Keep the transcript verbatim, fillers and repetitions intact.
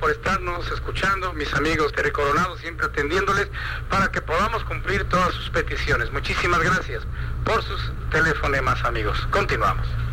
por estarnos escuchando, mis amigos de Coronado, siempre atendiéndoles para que podamos cumplir todas sus peticiones. Muchísimas gracias por sus telefonemas, amigos. Continuamos.